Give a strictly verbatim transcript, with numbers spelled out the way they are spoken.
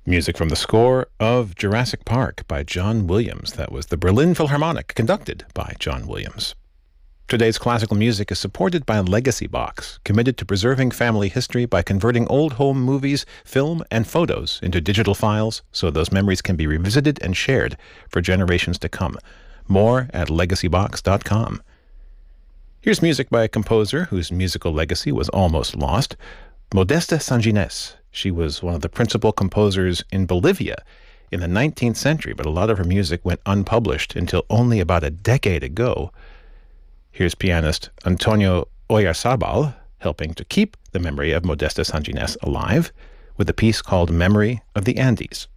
Music from the score of Jurassic Park by John Williams. That was the Berlin Philharmonic, conducted by John Williams. Today's classical music is supported by Legacy Box, committed to preserving family history by converting old home movies, film, and photos into digital files so those memories can be revisited and shared for generations to come. More at legacy box dot com. Here's music by a composer whose musical legacy was almost lost, Modesta Sanginés. She was one of the principal composers in Bolivia in the nineteenth century, but a lot of her music went unpublished until only about a decade ago. Here's pianist Antonio Oyarzabal helping to keep the memory of Modesta Sanginés alive with a piece called Memory of the Andes.